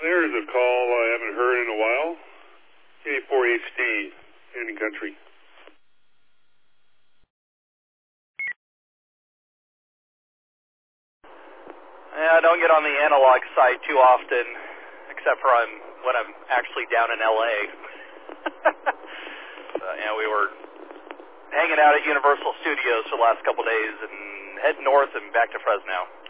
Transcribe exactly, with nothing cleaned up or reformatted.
There's a call I haven't heard in a while. K four H D, Canyon Country. Yeah, I don't get on the analog side too often, except for I'm, when I'm actually down in L A So, you know, we were hanging out at Universal Studios for the last couple days and heading north and back to Fresno.